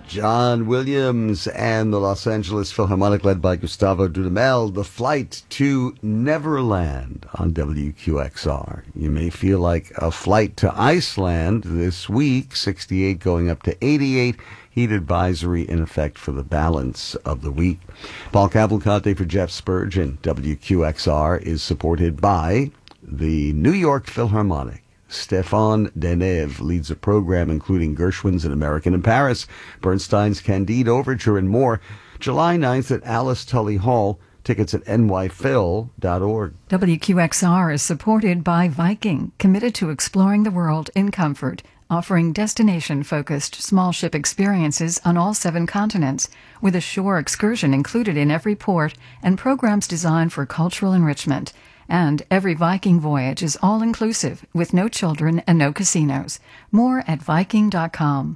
John Williams and the Los Angeles Philharmonic, led by Gustavo Dudamel, The Flight to Neverland on WQXR. You may feel like a flight to Iceland this week, 68 going up to 88. Heat advisory in effect for the balance of the week. Paul Cavalcante for Jeff Spurgeon. WQXR is supported by the New York Philharmonic. Stéphane Deneuve leads a program including Gershwin's An American in Paris, Bernstein's Candide Overture, and more. July 9th at Alice Tully Hall. Tickets at nyphil.org. WQXR is supported by Viking, committed to exploring the world in comfort, offering destination-focused small ship experiences on all 7 continents, with a shore excursion included in every port and programs designed for cultural enrichment. And every Viking voyage is all-inclusive, with no children and no casinos. More at Viking.com.